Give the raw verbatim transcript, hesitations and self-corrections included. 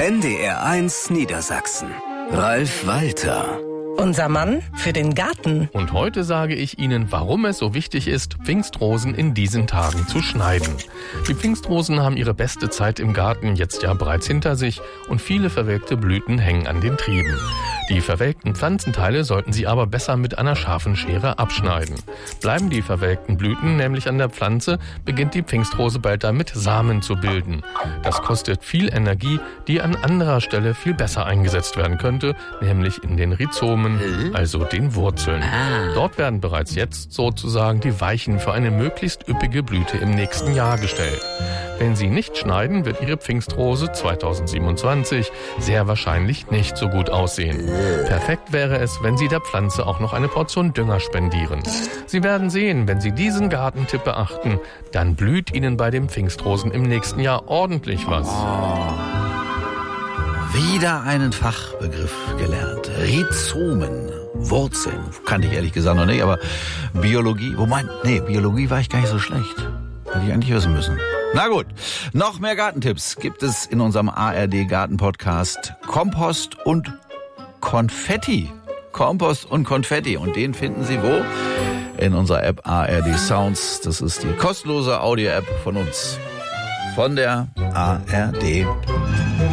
N D R eins Niedersachsen. Ralf Walter. Unser Mann für den Garten. Und heute sage ich Ihnen, warum es so wichtig ist, Pfingstrosen in diesen Tagen zu schneiden. Die Pfingstrosen haben ihre beste Zeit im Garten jetzt ja bereits hinter sich und viele verwelkte Blüten hängen an den Trieben. Die verwelkten Pflanzenteile sollten Sie aber besser mit einer scharfen Schere abschneiden. Bleiben die verwelkten Blüten nämlich an der Pflanze, beginnt die Pfingstrose bald damit, Samen zu bilden. Das kostet viel Energie, die an anderer Stelle viel besser eingesetzt werden könnte, nämlich in den Rhizomen, also den Wurzeln. Dort werden bereits jetzt sozusagen die Weichen für eine möglichst üppige Blüte im nächsten Jahr gestellt. Wenn Sie nicht schneiden, wird Ihre Pfingstrose zweitausendsiebenundzwanzig sehr wahrscheinlich nicht so gut aussehen. Perfekt wäre es, wenn Sie der Pflanze auch noch eine Portion Dünger spendieren. Sie werden sehen, wenn Sie diesen Gartentipp beachten, dann blüht Ihnen bei den Pfingstrosen im nächsten Jahr ordentlich was. Oh. Wieder einen Fachbegriff gelernt. Rhizomen, Wurzeln. Kannte ich ehrlich gesagt noch nicht, aber Biologie, wo mein, nee, Biologie war ich gar nicht so schlecht. Hätte ich eigentlich wissen müssen. Na gut, noch mehr Gartentipps gibt es in unserem A R D Garten-Podcast Kompost und Konfetti. Kompost und Konfetti. Und den finden Sie wo? In unserer App A R D Sounds. Das ist die kostenlose Audio-App von uns. Von der A R D.